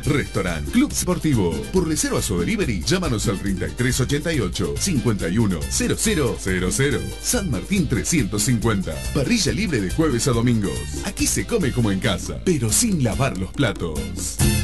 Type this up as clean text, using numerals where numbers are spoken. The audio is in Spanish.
Restaurant Club Sportivo. Por reservas o delivery, llámanos al 3388 510000. San Martín 350. Parrilla libre de jueves a domingos. Aquí se come como en casa, pero sin lavar los platos.